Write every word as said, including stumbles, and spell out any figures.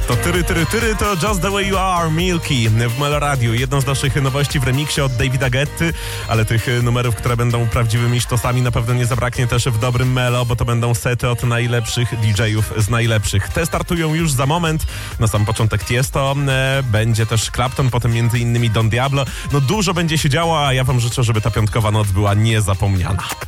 To tyry, tyry, tyry, to Just The Way You Are, Milky w Meloradiu. Jedną z naszych nowości w remiksie od Davida Guetty, ale tych numerów, które będą prawdziwymi sztosami, na pewno nie zabraknie też w dobrym Melo, bo to będą sety od najlepszych D J-ów z najlepszych. Te startują już za moment. Na sam początek Tiesto, e, będzie też Clapton, potem między innymi Don Diablo. No dużo będzie się działo, a ja wam życzę, żeby ta piątkowa noc była niezapomniana.